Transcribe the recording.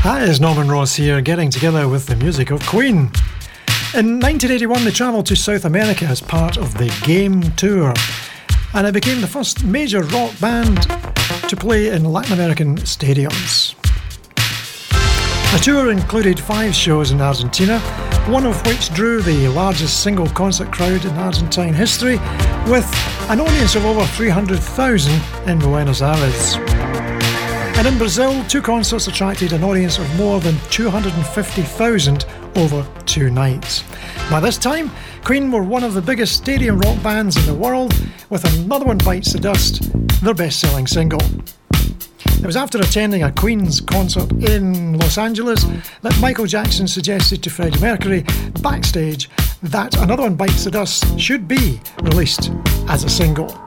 That is Norman Ross here, getting together with the music of Queen. In 1981, they travelled to South America as part of the Game Tour, and it became the first major rock band to play in Latin American stadiums. The tour included 5 shows in Argentina, one of which drew the largest single concert crowd in Argentine history, with an audience of over 300,000 in Buenos Aires. And in Brazil, 2 concerts attracted an audience of more than 250,000 over 2 nights. By this time, Queen were one of the biggest stadium rock bands in the world, with Another One Bites the Dust their best-selling single. It was after attending a Queen's concert in Los Angeles that Michael Jackson suggested to Freddie Mercury backstage that Another One Bites the Dust should be released as a single.